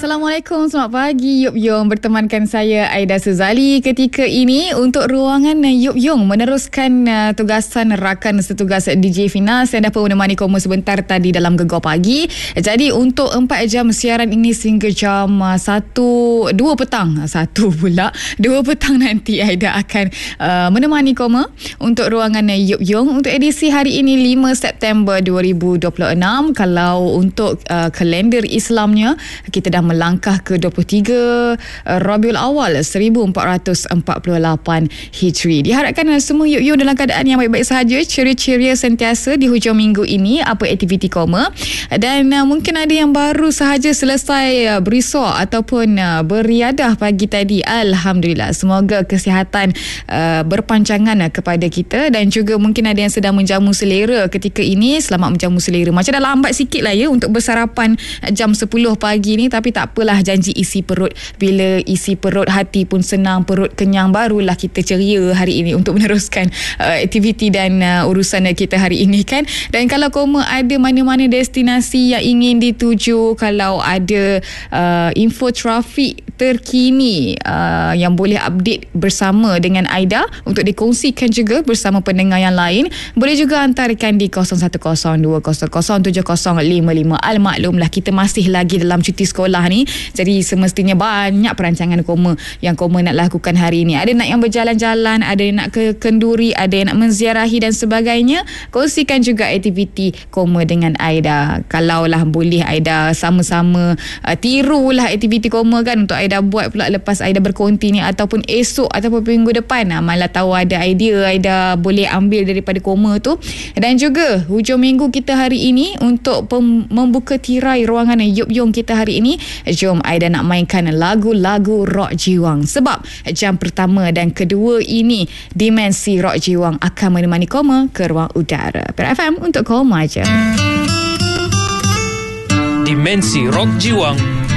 Assalamualaikum, selamat pagi Yup Yong. Bertemankan saya Aida Suzali ketika ini untuk ruangan Yup Yong meneruskan tugasan rakan setugas DJ Finas yang dapat menemani kamu sebentar tadi dalam Gegar Pagi. Jadi untuk 4 jam siaran ini sehingga jam 2 petang nanti Aida akan menemani kamu untuk ruangan Yup Yong untuk edisi hari ini 5 September 2026. Kalau untuk kalender Islamnya, kita dah melangkah ke 23 Rabiul Awal 1448 Hijri. Diharapkan semua Yup dalam keadaan yang baik-baik sahaja, ceria-ceria sentiasa di hujung minggu ini. Apa aktiviti koma? Dan mungkin ada yang baru sahaja selesai berisok ataupun beriadah pagi tadi. Alhamdulillah, semoga kesihatan berpanjangan kepada kita, dan juga mungkin ada yang sedang menjamu selera ketika ini. Selamat menjamu selera. Macam dah lambat sikit lah ya untuk bersarapan jam 10 pagi ni, tapi tak apalah, janji isi perut. Bila isi perut, hati pun senang, perut kenyang, barulah kita ceria hari ini untuk meneruskan aktiviti dan urusan kita hari ini kan. Dan kalau kamu ada mana-mana destinasi yang ingin dituju, kalau ada info trafik terkini yang boleh update bersama dengan Aida untuk dikongsikan juga bersama pendengar yang lain, boleh juga hantarkan di 0102007055. Maklumlah kita masih lagi dalam cuti sekolah ni, jadi semestinya banyak perancangan koma yang koma nak lakukan hari ini. Ada nak yang berjalan-jalan, ada yang nak ke kenduri, ada yang nak menziarahi dan sebagainya. Kongsikan juga aktiviti koma dengan Aida. Kalaulah boleh Aida sama-sama tirulah aktiviti koma kan, untuk Aida buat pula lepas Aida berkonti ni, ataupun esok ataupun minggu depan. Malah tahu ada idea Aida boleh ambil daripada koma tu. Dan juga hujung minggu kita hari ini untuk membuka tirai ruangan Yup Yong kita hari ini, jom Aida nak mainkan lagu-lagu rock jiwang. Sebab jam pertama dan kedua ini Dimensi Rock Jiwang akan menemani koma ke ruang udara. Perak FM untuk koma je. Dimensi Rock Jiwang